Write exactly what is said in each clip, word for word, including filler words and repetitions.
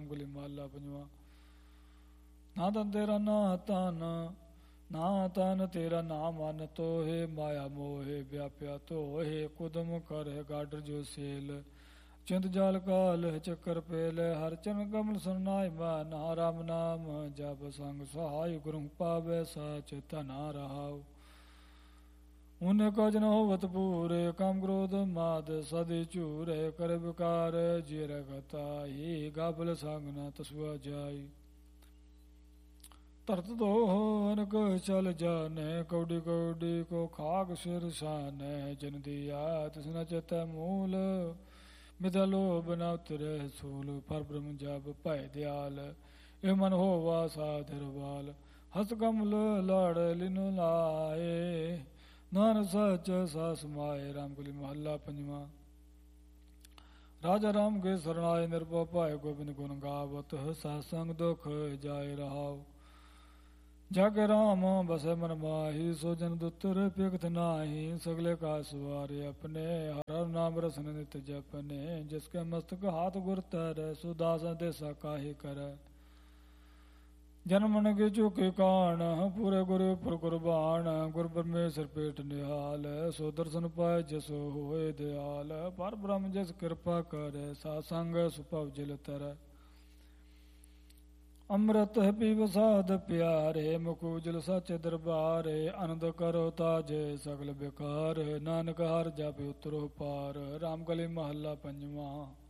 ਰਾਮ ਗਲੀ ਮਹੱਲਾ ਪੰਜਵਾਂ। ਨਾ ਤਨ ਤੇਰਾ ਨਾ ਤਨ, ਨਾ ਤਨ ਤੇਰਾ ਨਾ ਮਨ ਤੋਹੇ, ਮਾਇਆ ਮੋਹੇ ਵਿਆਪਿਆ ਧੋਹੇ, ਕੁਦਮ ਕਰ ਗਾਡਰ ਜੋ ਸੇਲ, ਚਿੰਤ ਜਾਲ ਕਾਲ ਚੱਕਰ ਪੇਲ, ਹਰ ਚਰਨ ਕਮਲ ਸੁਨਾਇ ਮਨ, ਰਾਮ ਨਾਮ ਜਪ ਸੰਗ ਸਹਾਇ, ਗੁਰੂ ਪਾਵੇ ਸਾਚ ਧਨਾ ਰਹਾਉ। उने काज न होवत पूरे, काम क्रोध माद सदि चूरे, कर विकार जी रखताई, गाबल संग न तसुआ जाई। तरत दो अनक चल जाने, कौडी कौडी को खाक सिर शाने, जन दिया तिसना चेत मूल, मिथा लोभ न उतरे सूल, पर ब्रह्म जब भय दयाल, ए मन होवा साधर बाल, हस कमल लाड़ लिन लाए, नानक सच सा समाए। राम गली महला पंजवा। राजा राम के शरणाए, निर्भय पाए गोविंद गुण गावत, सत्संग दुख जाय रहाव। जाके राम बसे मन माही, सो जन दुतर पिगत नाही, सगले का सवारे अपने, हर हर नाम रसन नित जपने, जिसके मस्तक हाथ गुर तर, सो दास देसा काहे करे। जन्म के चुके कान, पूरे गुरु पुर कुर्बान, गुरु परमेश्वर पेट निहाल, सो दर्शन पाए जसो होए दयाल, पर ब्रह्म जस कृपा करे, सासंग सुपव जल तर। अमृत पीव साध प्यारे, मुकुजल सच दरबारे, आनंद करो ताजे सगल बेकार, नानक हर जापे उतरो पार। राम गली महला पंजवा।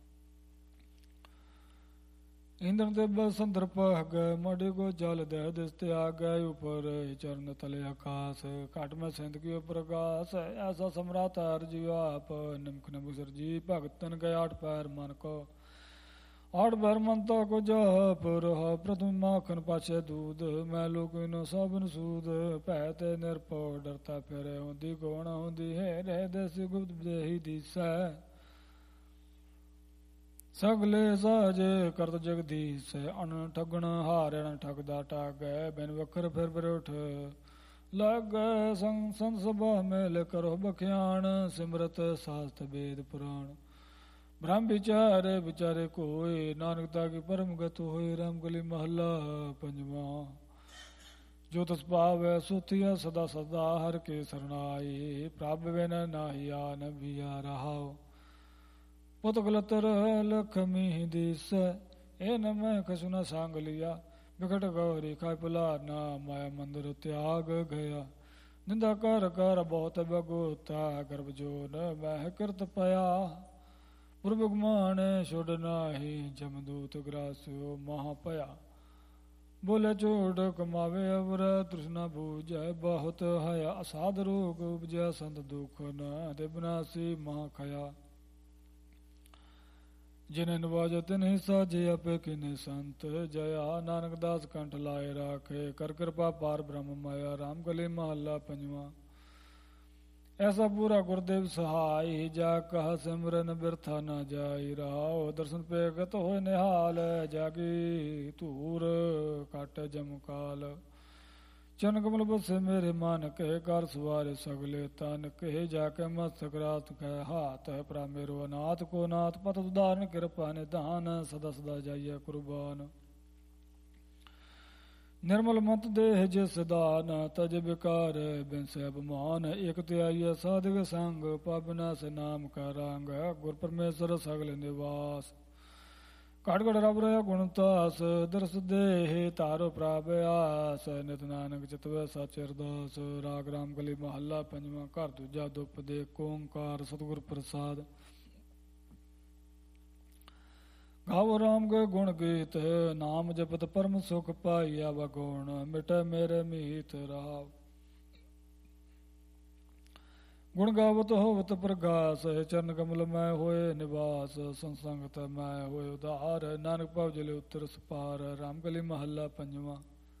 इंद्र ते बसंतर पह गए, मढ़ी को जल दे दिस त्याग गए, ऊपर चरण तले आकाश, काट में सिंध की प्रकाश, ऐसा सम्राट हर जीव आप, निमख नमुसर जी भगतन गए आठ पैर मन को, आठ पैर मनता को जप रहा, प्रथम माखन पाछे दूध, मैं लोग नो सबन सूद, पैते निरपो डरता फिरे, होंदी कौन होंदी है रे, देसी गुप्त देही दिशा, सगले साजे करत जगदीश, अन ठगण हारे न ठगदा टागे, बिन वखर फिर फिर उठ लग, संग संत सभा मेल करो बख्याण, सिमरत शास्त्र वेद पुराण, ब्रह्म विचारे विचारे कोई, नानकता की परम गत होए। राम गली महला पंजवा। जो तस पावै सुथिया सदा सदा, हर के शरणाई, प्राप बिन नाही आन बिया रहाओ। पुत गलतर लखमी दिस, ए न मैं कसुना सांग लिया, बिकट गौरी खाय पुलारना, माया मंदिर त्याग गया, निंदा कर कर बहुत बगोता, गर्भ जो न मैं कृत पया, पूर्वगमान छोड़ नाही, जमदूत ग्रास्यो महापया, बोले चोट कमावे अवर, तृष्णा बूझै बहुत हया, असाध रोग उपजै संत दुख न, देवनासी महाखया, जिन्हें नवाजो तिन्हें साजे, अपे किन्हे संत जया, नानक दास कंठ लाए राखे, कर कृपा पार ब्रह्म माया। राम गली महला पंजवा। ऐसा पूरा गुरुदेव सहाय, जा कहा सिमरन बिरथा न जाई रहाओ, दर्शन पे गत हो निहाल, जागी धूर काटे जमकाल, चरण कमल बसे मेरे मान, कहे कार सवारे सगले तन, कहे जाके मस्तक रात कह हाथ, प्रा मेरो अनाथ को नाथ, पत उदाहरण कृपा निधान, सदा सदा जाइए कुर्बान। निर्मल मत देह जिस दान, तज विकार बिन से अभिमान, एक त्याय साधक संग, पाबिना से नाम का रंग, गुर परमेश्वर सगल निवास, काटगढ़ रब रह गुणतास, दरस देह तारो प्राभयास, नित नानक चितवै साचिरदास। राग राम गली महला पंजवा। घर दूजा दुप दे ओंकार सतगुर प्रसाद, गावो राम के गुण गीत, नाम जपत परम सुख पाइया, बगुण मिटे मेरे मीत राव। गुण गावत होवत प्रगास, चरण कमल मैं होए निवास, संसंगत मैं होए उदार, नानक पाव जले उत्तर सपार। राम गली महला पंजवा।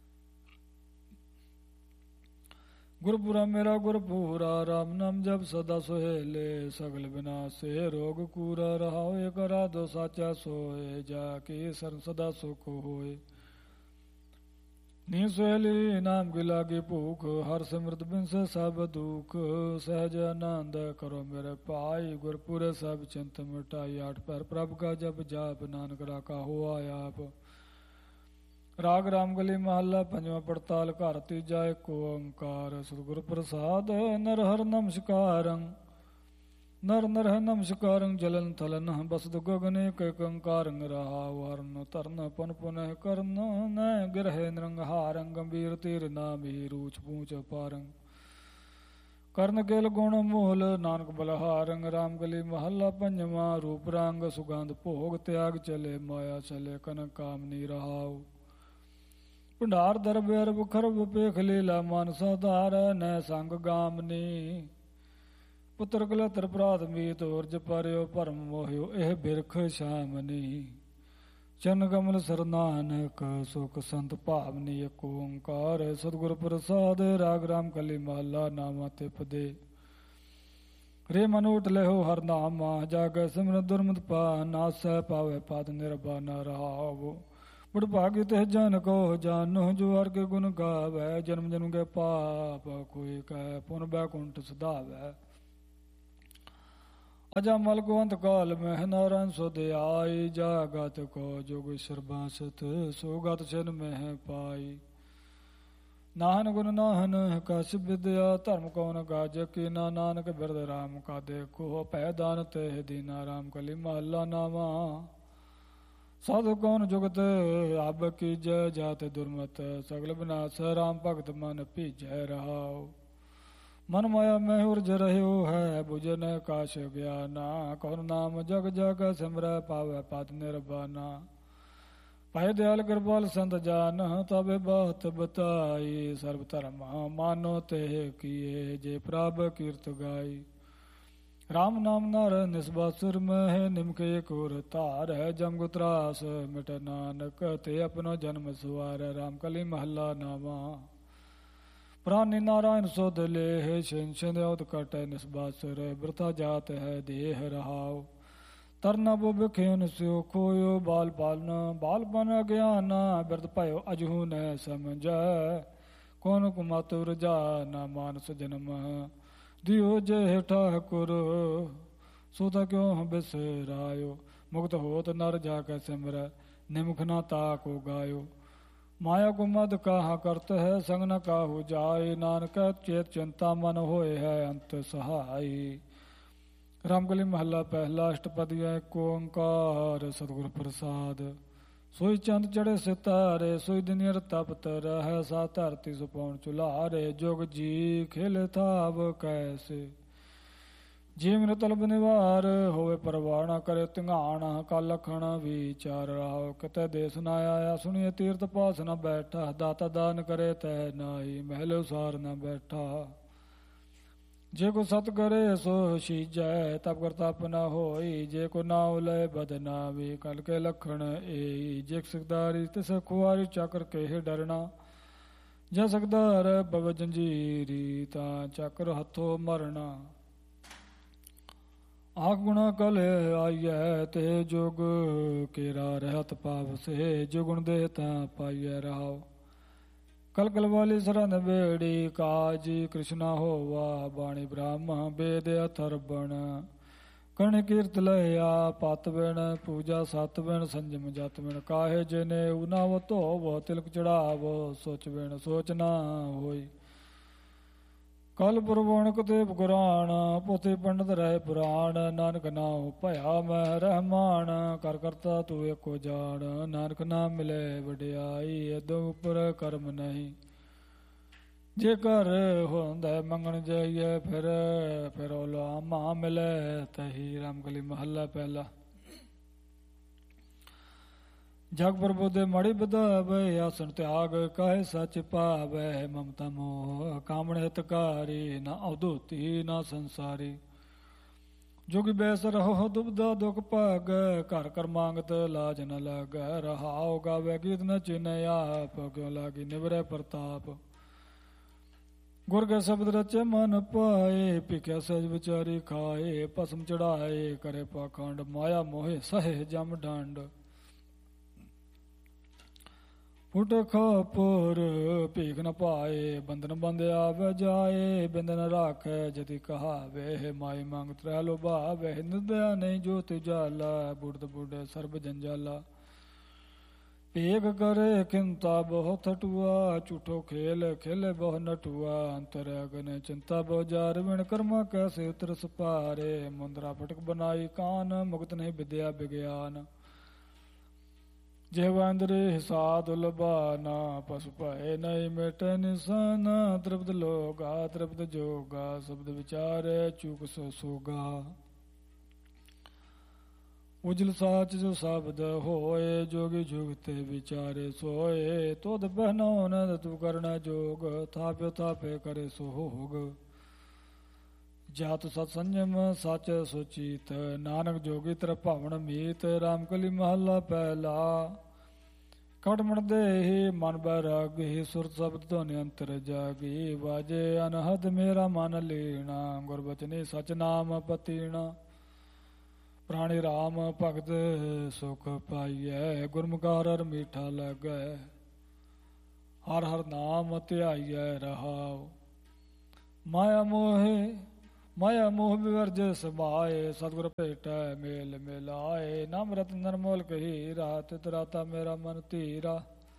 गुरपुरा मेरा गुरपुरा, राम नाम जब सदा सोहेले, सगल विनाशे रोग कूरा, रहाओ एक राधो साचा सोए, जाके शरण सदा सुख होए। ਨੀ ਸੁਹੇਲੀ ਨਾਮ ਕੀ ਲਾਗੀ ਭੂਖ, ਹਰ ਸਿਮਰਤ ਬਿਨਸੇ ਸਭ ਦੁਖ। ਸਹਿਜ ਆਨੰਦ ਕਰੋ ਮੇਰੇ ਭਾਈ, ਗੁਰਪੁਰੇ ਸਭ ਚਿੰਤ ਮਿਟਾਈ। ਆਠ ਪੈਰ ਪ੍ਰਭ ਕਾ ਜਪ ਜਾਪ, ਨਾਨਕ ਰਾਖਾ ਹੋਆ ਆਪ। ਰਾਗ ਰਾਮਗਲੀ ਮਹੱਲਾ ਪੰਜਵਾਂ। ਪੜਤਾਲ ਘਰ ਤੀਜਾ। ਏਕ ਓੰਕਾਰ ਸਤਿਗੁਰ ਪ੍ਰਸਾਦ। ਨਰ ਹਰ ਨਮਸਕਾਰੰ, ਨਰ ਨਰ ਹੈ ਨਮਸਕਾਰੰ। ਜਲਨ ਥਲਨ ਬਸਦ ਗਗਨ, ਏਕ ਓੰਕਾਰੰ ਰਹਾਉ। ਹਰਨ ਤਰਨ ਪਨ ਪੁਨਹ ਕਰਨ, ਨੈ ਗਿਰਹਿ ਨਿਰੰਗਹਾਰੰ। ਗੰਭੀਰ ਤੀਰ ਨਾਮੀ, ਰੂਚ ਪੂਚ ਪਾਰੰ। ਕਰਨ ਕੇਲ ਗੁਣ ਮੂਲ, ਨਾਨਕ ਬਲਹਾਰੰ। ਰਾਮਗਲੀ ਮਹੱਲਾ ਪੰਜਵਾਂ। ਰੂਪ ਰੰਗ ਸੁਗੰਧ ਭੋਗ, ਤਿਆਗ ਚਲੇ ਮਾਇਆ ਚਲੇ। ਕਨਕ ਕਾਮਨੀ ਰਹਾਉ। ਭੰਡਾਰ ਦਰਬ ਅਰਬ ਖਰਬ, ਪੇਖ ਲੀਲਾ ਮਾਨਸਾ ਧਾਰ। ਨੈ ਸੰਗ ਗਾਮਨੀ, ਪੁੱਤਰ ਕਲਤਰ ਪ੍ਰਾਤ ਮੀਤ। ਉਰਜ ਪਰਿਓ ਭਰਮ ਮੋਹਿਓ, ਇਹ ਬਿਰਖ ਸ਼ਾਮਨੀ। ਚਰਨ ਕਮਲ ਸਰ ਨਾਨਕ, ਸੁਖ ਸੰਤ ਭਾਵਨੀ। ਏਕ ਓੰਕਾਰ ਸਤਿਗੁਰ ਪ੍ਰਸਾਦ। ਰਾਗ ਰਾਮ ਕਲੀ ਮਹੱਲਾ ਨਾਵਾਂ ਤੇ ਪਦੇ। ਰੇ ਮਨ ਉਠ ਲਿਓ ਹਰ ਨਾਮਾ, ਜਾਗੈ ਸਿਮਰਨ ਦੁਰਮਤ ਪਾ। ਨਾਸੈ ਪਾਵੈ ਪਦ ਨਿਰਬਾਨਾ ਰਹਾਉ। ਬੜ ਭਾਗੀ ਤੇ ਜਨ ਕੋ ਜਾਨੋ, ਜੋ ਹਰ ਕੇ ਗੁਣ ਗਾਵੈ। ਜਨਮ ਜਨਮ ਕੇ ਪਾਪ ਕੋਈ ਕਹਿ, ਪੁਨ ਬੈਕੁੰਠ ਸਦਾਵੈ। ਅਜਾ ਮਲ ਕੋ ਅੰਤ ਕਾਲ ਮਹਿ, ਨਾਰਾਇਣ ਸੁਧ ਆਈ। ਜਾਗਤ ਕੋ ਜੋਗ ਸਰਬਾਸਤ, ਸੋਗਤ ਛਿਨ ਮਹਿ ਪਾਈ। ਨਾਹਨ ਗੁਣ ਨਾਹਨ ਕਛ ਵਿਦਿਆ, ਧਰਮ ਕੌਨ ਗਾਜ ਕੀਨਾ। ਨਾਨਕ ਬਿਰਦ ਰਾਮ ਕਾ ਦੇਖੋ, ਭੈ ਦਾਨ ਤੇ ਦੀਨਾ। ਰਾਮ ਕਲੀ ਮਹੱਲਾ ਨਾਵਾਂ। ਸਾਧੂ ਕੌਣ ਜੁਗਤ ਆਬ ਕੀਜੈ, ਜਾਤ ਦੁਰਮਤ ਸਗਲ ਵਿਨਾਸ਼। ਰਾਮ ਭਗਤ ਮਨ ਭੀਜੈ ਰਹਾਉ। ਮਨ ਮਾਇਆ ਮੈਂ ਉਰਜ ਰਹਿਓ ਹੈ, ਬੁਝੇ ਨ ਕਾਸ਼ ਗਿਆਨਾ। ਕੌਣ ਨਾਮ ਜਗ ਜਗ ਸਿਮਰੈ, ਪਾਵੈ ਪਦ ਨਿਰਬਾਨਾ। ਭਾਇ ਦਿਆਲ ਕਿਰਪਾਲ ਸੰਤ ਜਾਨ, ਤਬੇ ਬਾਤ ਬਤਾਈ। ਸਰਬ ਧਰਮ ਮਾਨੋ ਤੇ ਕੀਏ, ਜੇ ਪ੍ਰਭ ਕੀਰਤ ਗਾਈ। ਰਾਮ ਨਾਮ ਨਰ ਨਿਸਬਾਸੁਰ ਮਹਿ, ਨਿਮਕੇ ਕੋਰ ਧਾਰ। ਹੈ ਜਮ ਗੁਤਰਾਸ ਮਿਟ ਨਾਨਕ, ਤੇ ਆਪਣੋ ਜਨਮ ਸੁਆਰ। ਰਾਮ ਕਲੀ ਮਹੱਲਾ ਨਾਵਾਂ। ਪ੍ਰਾਨੀ ਨਾਰਾਇਣ ਸੁਧ ਲੇਹ, ਛਿਨ ਛਿਨ ਉਦ ਕਟੈ ਨਿਸਬਾਸੁਰ। ਬਿਰਥਾ ਜਾਤ ਹੈ ਦੇਹ ਰਹਾਉ। ਤਰਨਾ ਬੋ ਬਿਖਿਨ ਸਿਓ ਖੋਇਓ, ਬਾਲ ਪਾਲਨ ਬਾਲਪਨ ਅਗਿਆਨ। ਬਿਰਧ ਭਇਓ ਅਜਹੂ ਨ ਸਮਝੈ, ਕੌਣ ਕੁਮਾਤੁਰ ਜਾਨਾ। ਮਾਨਸ ਜਨਮ ਦਿਓ ਜੇ ਠਾਕੁਰ, ਸੋਤਾ ਕਿਉ ਬਿਸਰਾਇਓ। ਮੁਕਤ ਹੋਤ ਨਰ ਜਾ ਕੇ ਸਿਮਰੈ, ਨਿਮਖ ਨਾ ਤਾ ਕੋ ਗਾਇਓ। ਮਾਇਆ ਕੋ ਮਦ ਕਾਹਾ ਕਰਤ ਹੈ, ਸੰਗ ਨ ਕਾਹੂ ਜਾਏ। ਨਾਨਕ ਚੇਤ ਚਿੰਤਾ ਮਨ ਹੋਏ ਹੈ, ਅੰਤ ਸਹਾਈ। ਰਾਮਗਲੀ ਮਹੱਲਾ ਪਹਿਲਾ। ਅਸ਼ਟਪਦੀਆ। ਏਕ ਓੰਕਾਰ ਸਤਿਗੁਰ ਪ੍ਰਸਾਦ। ਸੋਈ ਚੰਦ ਚੜੇ ਸਿਤਾਰੇ, ਸੋਈ ਦਿਨਿਰ ਤਪਤ ਰਹਿ। ਸਾ ਧਰਤੀ ਸੁਪਾਉਣ ਚੁਲਾਰੇ, ਜੁਗ ਜੀ ਖੇਲੇ ਥਾਵ ਕੈਸੇ। ਜੀਵਨ ਤਲਬ ਨਿਵਾਰ, ਹੋਵੇ ਪਰਵਾਣਾ ਕਰੇ ਧਿਆਨ। ਕਲ ਲਖਣ ਵਿਚਾਰ ਰਹਾਉ, ਕਿਤੇ ਦੇਸ ਨਾ ਆਇਆ। ਸੁਣੀਏ ਤੀਰਥ ਪਾਸ ਨਾ ਬੈਠਾ, ਦਾਤਾ ਦਾਨ ਕਰੇ ਤੈ ਨਾਈ। ਮਹਿਲ ਉਸਾਰ ਨਾ ਬੈਠਾ, ਜੇ ਕੋ ਸਤ ਕਰੇ ਸੋ ਸੀਜੈ। ਤਬ ਕਰਤਾਪ ਨ ਹੋਈ, ਜੇ ਕੋ ਨਾਉ ਲੈ ਬਦਨਾਮੀ। ਕਲ ਕੇ ਲਖਣ ਏਈ, ਜੇ ਸਿਕਦਾਰੀ ਤਿਸ ਖੁਆਰੀ। ਚੱਕਰ ਕੇ ਡਰਨਾ, ਜੇ ਸਕਦਾਰ ਬਵ ਜੰਜੀਰੀ। ਤਾਂ ਚੱਕਰ ਹੱਥੋਂ ਮਰਨਾ। ਆਖ ਗੁਣਾ ਕਲ ਆਈਐ, ਤੇ ਜੁਗ ਕੇਰਾ ਰਹਿਤ ਪਾਵਸੇ। ਜੋ ਗੁਣ ਦੇ ਤਾਂ ਪਾਈਐ ਰਹਾਉ। ਕਲ ਕਲ ਵਾਲੀ ਸਰਨ ਬੇੜੀ, ਕਾਜੀ ਕ੍ਰਿਸ਼ਨਾ ਹੋਵਾ। ਬਾਣੀ ਬ੍ਰਹਮ ਬੇਦ ਅਥਰਬਣ, ਕਣ ਕੀਰਤ ਲਿਆ ਪਤ ਬਿਨ। ਪੂਜਾ ਸਤ ਬਿਨ, ਸੰਜਮ ਜਤ ਬਿਨ। ਕਾਹੇ ਜਿਨੇ ਉਨਾਵ ਧੋਵ, ਤਿਲਕ ਚੜਾਵ ਸੋਚ ਬਿਨ। ਸੋਚ ਨਾ ਹੋਈ ਕਲ ਪੁਰਵਾਣਕ ਦੇਵ ਕੁਰਾਨ, ਪੋਥੀ ਪੰਡਤ ਰਹਿ ਪੁਰਾਣ। ਨਾਨਕ ਨਾਉ ਭਇਆ ਮੈਂ ਰਹਿਮਾਨ, ਕਰ ਕਰਤਾ ਤੂੰ ਏਕੋ ਜਾਣ। ਨਾਨਕ ਨਾ ਮਿਲੇ ਵਡਿਆਈ, ਏਦੋਂ ਉਪਰ ਕਰਮ ਨਹੀਂ। ਜੇ ਘਰ ਹੁੰਦਾ ਮੰਗਣ ਜਾਈਏ, ਫਿਰ ਫਿਰ ਲਾਮਾ ਮਿਲੇ ਤਹੀ। ਰਾਮਗਲੀ ਮਹੱਲਾ ਪਹਿਲਾ। ਜਗ ਪ੍ਰਭੂ ਦੇ ਮਾੜੀ ਬਧਾਵੇ, ਆਸਣ ਤਿਆਗ ਕਾਹੇ ਸੱਚ ਭਾਵੈ। ਮਮਤਾ ਮੋਹ ਕਾਮਣ ਹਿਤਕਾਰੀ, ਨਾ ਅਵਧੂਤੀ ਨਾ ਸੰਸਾਰੀ। ਜੁਗ ਬੈਸ ਰਹੋ ਦੁਬਦਾ ਦੁਖ ਭਾਗ, ਘਰ ਕਰ ਮੰਗਤ ਲਾਜ ਨ ਲਾਗੈ। ਰਹਾਉ ਗਾਵੇ ਗੀਤ ਨ ਚਿਨੈ ਆਪ, ਕਿਉ ਲਾਗੀ ਨਿਵਰੈ ਪ੍ਰਤਾਪ। ਗੁਰ ਕੇ ਸ਼ਬਦ ਰਚੇ ਮਨ ਪਾਏ, ਭਿਖਿਆ ਸਹਿਜ ਵਿਚਾਰੀ ਖਾਏ। ਭਸਮ ਚੜਾਏ ਕਰੇ ਪਾਖੰਡ, ਮਾਇਆ ਮੋਹਿ ਸਹੇ ਜਮ ਡੰਡ। ਫੁਟ ਖਾਪੁਰ ਭੀਖ ਨ ਪਾਏ, ਬੰਧਨ ਬੰਦ ਆਵੇ ਜਾਏ, ਬਿੰਦਨ ਰਾਖੈ ਜਤੀ ਕਹਾਵੇ, ਮਾਈ ਮੰਗ ਤ੍ਰੈ ਲੋਭਾਵੇ, ਨਿਰਦਇਆ ਨਹੀਂ ਜੋਤ ਜਾਲਾ, ਬੁੜਦ ਬੁੜੇ ਸਰਬ ਜੰਜਾਲਾ। ਭੇਗ ਕਰੇ ਕਿੰਤਾ ਬਹੁ ਥਟੂਆ, ਝੂਠੋ ਖੇਲ ਖੇਲੇ ਬਹੁ ਨਟੂਆ, ਅੰਤਰ ਅਗਨ ਚਿੰਤਾ ਬਹੁ ਜਾਰ, ਵਿਣ ਕਰਮਾ ਕੈਸੇ ਉਤਰ ਸਪਾਰੇ, ਮੁੰਦਰਾ ਫਟਕ ਬਨਾਈ ਕਾਨ, ਮੁਕਤ ਨਹੀਂ ਵਿਦਿਆ ਵਿਗਿਆਨ। ਜਿਹਵਾ ਇੰਦਰੀ ਸਾਧ ਲਬਾਨਾ, ਪਸੁ ਭਏ ਨਹੀਂ ਮੇਟੇ ਨਿਸਾਨਾ, ਤ੍ਰਿਪਤ ਲੋਗਾ ਤ੍ਰਿਪਤ ਜੋਗਾ, ਸ਼ਬਦ ਵਿਚਾਰੇ ਚੂਕ ਸੋ ਸੋਗਾ। ਉਜਲ ਸਾਚ ਜੋ ਸ਼ਬਦ ਹੋਏ, ਜੋਗੀ ਜੁਗਤੇ ਵਿਚਾਰੇ ਸੋਏ, ਤੁਧ ਬਹਿਨੋ ਨਦ ਤੂੰ ਕਰਨਾ ਜੋਗ, ਥਾਪਿਓ ਥਾਪੇ ਕਰੇ ਸੋਗ। ਜਾਤ ਸਤ ਸੰਜਮ ਸੱਚ ਸੁਚੀਤ, ਨਾਨਕ ਜੋਗੀ ਤਰ ਭਾਵਨ ਮੀਤ, ਰਾਮ ਕਲੀ ਮਹੱਲਾ ਪਹਿਲਾ। ਕਟਮਣ ਦੇਹੀ ਮਨ ਬੈਰਾਗੀ, ਸੁਰ ਸ਼ਬਦ ਧੁਨ ਅੰਤਰ ਜਾਗੀ, ਵਾਜੇ ਅਨਹਦ ਮੇਰਾ ਮਨ ਲੀਣਾ, ਗੁਰਬਚਨੀ ਸਚ ਨਾਮ ਪਤੀਣਾ। ਪ੍ਰਾਣੀ ਰਾਮ ਭਗਤ ਸੁਖ ਪਾਈਐ, ਗੁਰਮੁਖਾਰ ਹਰ ਮੀਠਾ ਲੱਗੈ, ਹਰ ਹਰ ਨਾਮ ਧਿਆਈਐ ਰਹਾਉ। ਮਾਇਆ ਮੋਹਿ ਮਾਇਆ ਮੋਹ ਵਿਵਰਜ ਸਮਾਏ, ਸਤਿਗੁਰ ਭੇਟੈ ਮੇਲ ਮਿਲਾਏ, ਨਾਮ ਰਤਨ ਨਰਮੋਲ ਕਹੀਰਾ, ਤਿਤ ਰਾਤਾ ਮੇਰਾ ਮਨ ਧੀਰਾ।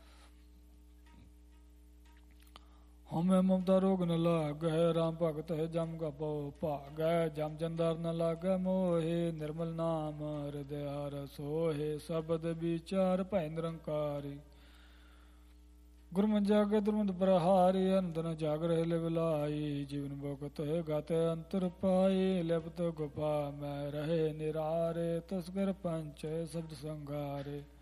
ਹਉਮੈ ਮਮਤਾ ਰੋਗ ਨ ਲਾਗੈ, ਰਾਮ ਭਗਤ ਹੈ ਜਮ ਕਪੋ ਭਾਗੈ, ਜਮ ਜੰਦਰ ਨ ਲਾਗੈ ਮੋਹਿ, ਨਿਰਮਲ ਨਾਮ ਹਿਰਦਿ ਰਸੋਹਿ, ਸ਼ਬਦ ਵਿਚਾਰ ਭੈ ਨਿਰੰਕਾਰੀ। ਗੁਰਮੁਖ ਜਾਗੇ ਦੁਰਮਤ ਪ੍ਰਹਾਰੀ, ਅਨੰਦ ਨ ਜਾਗ ਰਹੇ ਲਿਵ ਲਾਈ, ਜੀਵਨ ਭੁਗਤ ਗਤ ਅੰਤਰ ਪਾਈ, ਲਿਪਤ ਗੁਫਾ ਮੈਂ ਰਹੇ ਨਿਰਾਰੇ, ਤਸਕਰ ਪੰਚ ਸ਼ਬਦ ਸੰਘਾਰੇ।